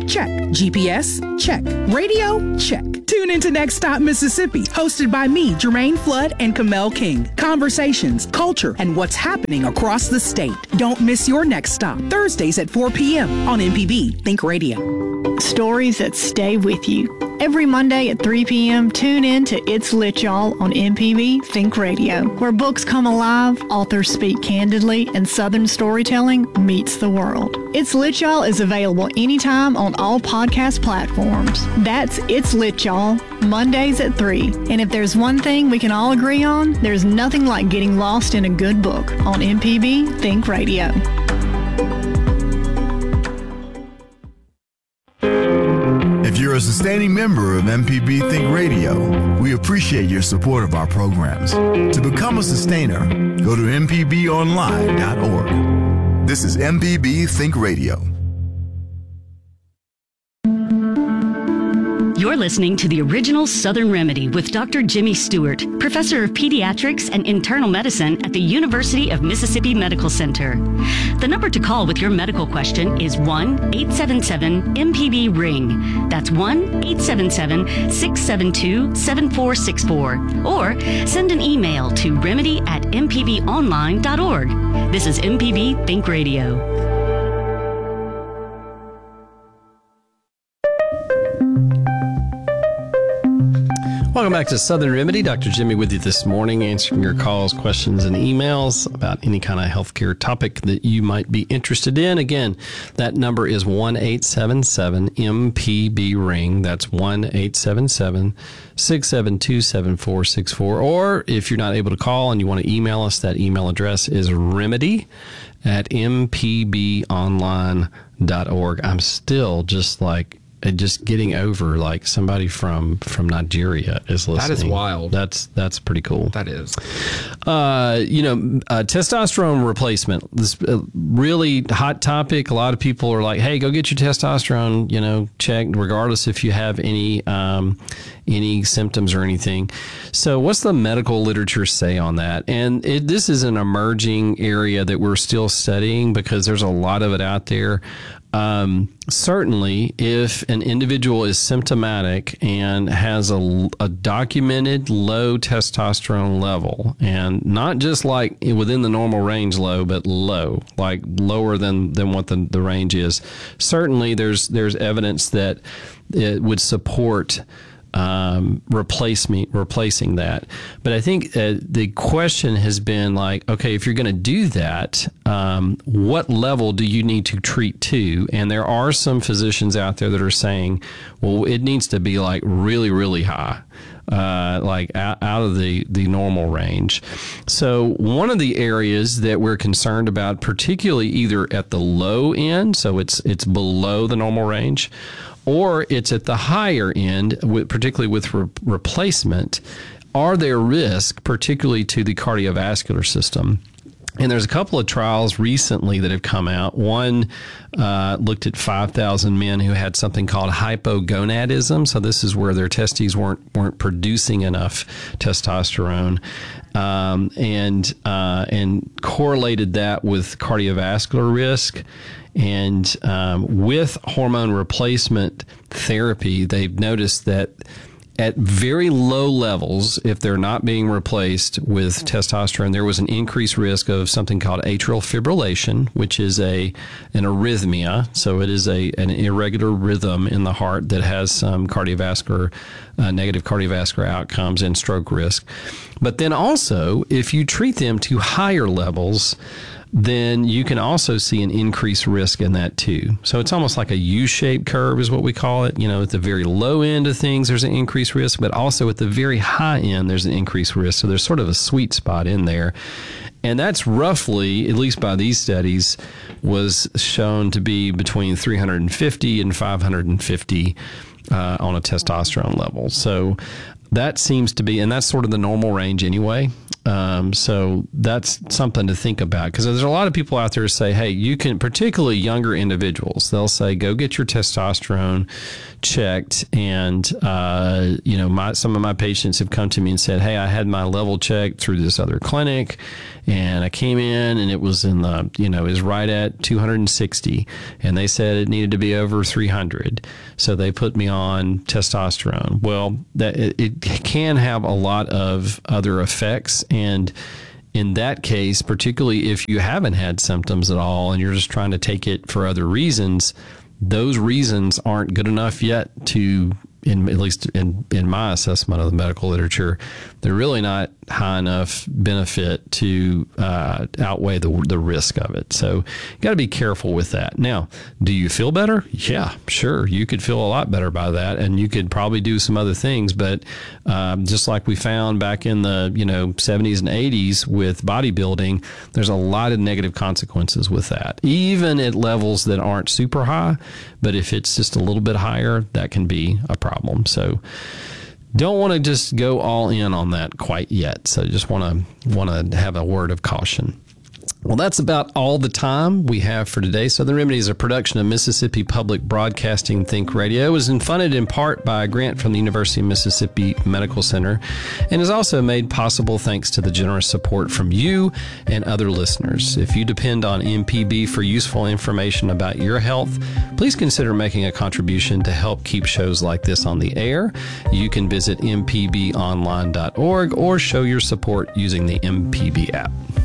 Check. GPS? Check. Radio? Check. Tune into Next Stop Mississippi, hosted by me, Jermaine Flood and Kamel King. Conversations, culture, and what's happening across the state. Don't miss your next stop. Thursdays at 4 p.m. on MPB Think Radio. Stories that stay with you. Every Monday at 3 p.m., tune in to It's Lit Y'all on MPB Think Radio, where books come alive, authors speak candidly, and Southern storytelling meets the world. It's Lit Y'all is available anytime on all podcast platforms. That's It's Lit Y'all, Mondays at 3. And if there's one thing we can all agree on, there's nothing like getting lost in a good book on MPB Think Radio. If you're a sustaining member of MPB Think Radio, we appreciate your support of our programs. To become a sustainer, go to mpbonline.org. This is MPB Think Radio. You're listening to the original Southern Remedy with Dr. Jimmy Stewart, professor of pediatrics and internal medicine at the University of Mississippi Medical Center. The number to call with your medical question is 1-877-MPB-RING. That's 1-877-672-7464. Or send an email to remedy@mpbonline.org. This is MPB Think Radio. Welcome back to Southern Remedy. Dr. Jimmy with you this morning, answering your calls, questions, and emails about any kind of healthcare topic that you might be interested in. Again, that number is 1-877-MPB-RING. That's 1-877-672-7464. Or if you're not able to call and you want to email us, that email address is remedy@mpbonline.org. I'm still just getting over like somebody from Nigeria is listening. That is wild. That's pretty cool. That is. Testosterone replacement. This really hot topic. A lot of people are like, "Hey, go get your testosterone, checked, regardless if you have any symptoms or anything." So, what's the medical literature say on that? And this is an emerging area that we're still studying because there's a lot of it out there. Certainly, if an individual is symptomatic and has a documented low testosterone level, and not just like within the normal range low, but low, like lower than what the range is, certainly there's evidence that it would support replacing that. But I think the question has been like, okay, if you're going to do that, what level do you need to treat to? And there are some physicians out there that are saying, well, it needs to be like really, really high. Like out of the normal range. So one of the areas that we're concerned about, particularly either at the low end, so it's below the normal range, or it's at the higher end, particularly with replacement, are there risks, particularly to the cardiovascular system? And there's a couple of trials recently that have come out. One looked at 5,000 men who had something called hypogonadism. So this is where their testes weren't producing enough testosterone, and correlated that with cardiovascular risk. And with hormone replacement therapy, they've noticed that at very low levels, if they're not being replaced with testosterone, there was an increased risk of something called atrial fibrillation, which is an arrhythmia. So it is an irregular rhythm in the heart that has some negative cardiovascular outcomes and stroke risk. But then also, if you treat them to higher levels, then you can also see an increased risk in that too. So it's almost like a U-shaped curve is what we call it. At the very low end of things, there's an increased risk, but also at the very high end, there's an increased risk. So there's sort of a sweet spot in there. And that's roughly, at least by these studies, was shown to be between 350 and 550 on a testosterone level. So that seems to be, and that's sort of the normal range anyway. So that's something to think about, because there's a lot of people out there who say, hey, you can, particularly younger individuals, they'll say, go get your testosterone checked. And, some of my patients have come to me and said, hey, I had my level checked through this other clinic, and I came in and it was in the, it was right at 260, and they said it needed to be over 300. So they put me on testosterone. Well, it can have a lot of other effects. And in that case, particularly if you haven't had symptoms at all and you're just trying to take it for other reasons, those reasons aren't good enough yet to, at least in my assessment of the medical literature, they're really not high enough benefit to outweigh the risk of it. So you got to be careful with that. Now, do you feel better? Yeah, sure. You could feel a lot better by that, and you could probably do some other things. But just like we found back in the 70s and 80s with bodybuilding, there's a lot of negative consequences with that, even at levels that aren't super high. But if it's just a little bit higher, that can be a problem. So don't want to just go all in on that quite yet. So just want to have a word of caution. Well, that's about all the time we have for today. Southern Remedy is a production of Mississippi Public Broadcasting Think Radio. It was funded in part by a grant from the University of Mississippi Medical Center, and is also made possible thanks to the generous support from you and other listeners. If you depend on MPB for useful information about your health, please consider making a contribution to help keep shows like this on the air. You can visit mpbonline.org or show your support using the MPB app.